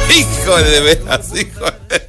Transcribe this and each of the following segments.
Híjole, de veras, híjole.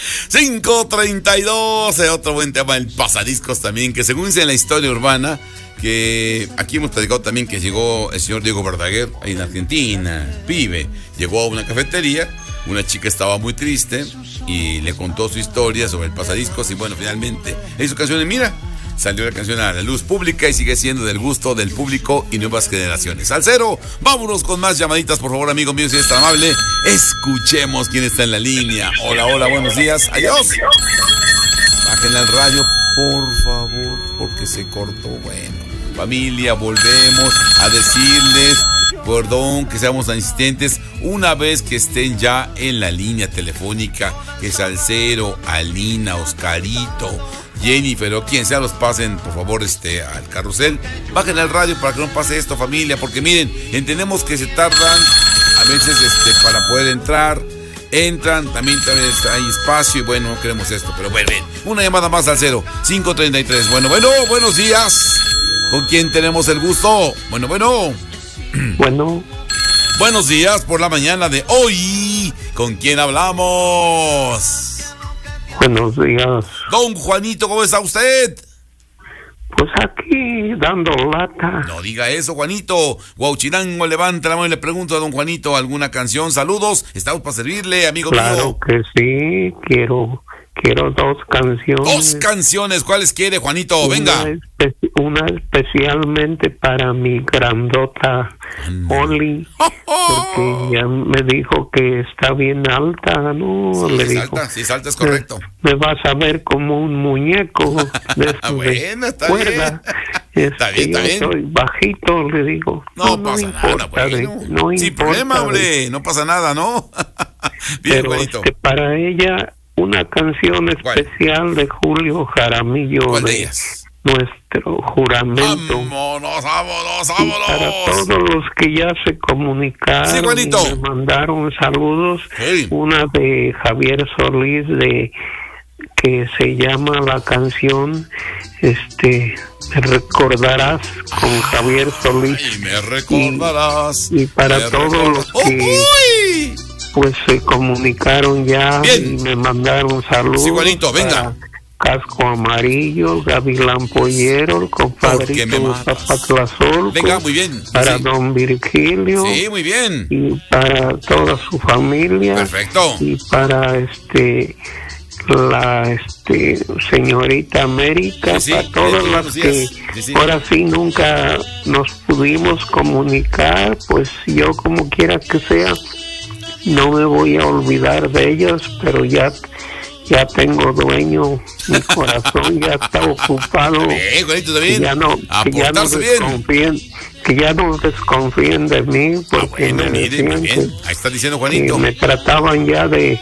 5:32, otro buen tema, el pasadiscos también, que según dice en la historia urbana, que aquí hemos platicado también que llegó el señor Diego Verdaguer, ahí en Argentina, pibe, llegó a una cafetería, una chica estaba muy triste y le contó su historia sobre el pasadiscos y bueno, finalmente hizo canciones, mira, salió la canción a la luz pública y sigue siendo del gusto del público y nuevas generaciones. Al cero, vámonos con más llamaditas, por favor, amigo mío, si es tan amable. Escuchemos quién está en la línea. Hola, hola, buenos días. Adiós. Bájenle al radio, por favor, porque se cortó. Bueno, familia, volvemos a decirles, perdón que seamos tan insistentes, una vez que estén ya en la línea telefónica, que Salcero, Alina, Oscarito, Jennifer o quien sea los pasen, por favor, al carrusel. Bajen al radio para que no pase esto, familia, porque miren, entendemos que se tardan a veces para poder entrar. Entran, también hay espacio y bueno, no queremos esto, pero bueno, ven, una llamada más al 533. Bueno, buenos días. ¿Con quién tenemos el gusto? Bueno. Buenos días por la mañana de hoy. ¿Con quién hablamos? Buenos días. Don Juanito, ¿cómo está usted? Pues aquí, dando lata. No diga eso, Juanito. Guauchirango, levanta la mano y le pregunto a don Juanito alguna canción. Saludos, estamos para servirle, amigo mío. Claro que sí, quiero dos canciones. Dos canciones, ¿cuáles quiere, Juanito? Venga. Una especialmente para mi grandota Oli, porque ya me dijo que está bien alta, ¿no? Sí, le dijo, salta, es correcto. Me vas a ver como un muñeco de bueno, está cuerda. Bien. Está bien. Soy bajito, le digo. No pasa nada, bueno. No sin importa, problema, hombre, no pasa nada, ¿no? Bien, pero Juanito. Para ella, una canción especial de Julio Jaramillo. ¿Cuál de ellas? Nuestro juramento. Vámonos. Y para todos los que ya se comunicaron, sí, Juanito, y me mandaron saludos, sí. Una de Javier Solís que se llama la canción Me recordarás, con Javier Solís. Ay, me recordarás. Y para todos los que pues se comunicaron ya. Bien. Y me mandaron saludos. Sí, Juanito, venga. Casco Amarillo, Gavilán Pollero, el compadrito Zapatlazol. Venga, muy bien. Para don Virgilio. Sí, muy bien. Y para toda su familia. Perfecto. Y para la señorita América, sí, para todas las que ahora sí nunca nos pudimos comunicar, pues yo como quiera que sea, no me voy a olvidar de ellas, pero ya tengo dueño, mi corazón ya está ocupado. Juanito, también. Que ya no desconfíen de mí, porque bueno, mire, bien. Ahí está diciendo Juanito. Me trataban ya de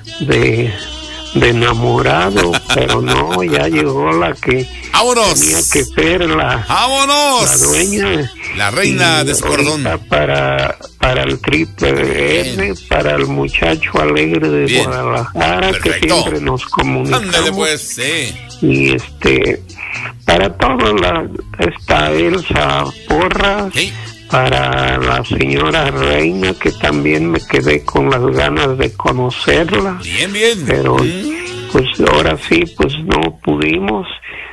enamorado, pero no, ya llegó la que ¡vámonos! Tenía que ser la dueña, la reina de su cordón. Para el Triple R, para el muchacho alegre de Guadalajara. Perfecto. Que siempre nos comunicamos. Ándale pues, sí. Y para todos está Elsa Porras. Sí. Para la señora Reina, que también me quedé con las ganas de conocerla. Bien. Pero pues ahora sí, pues no pudimos.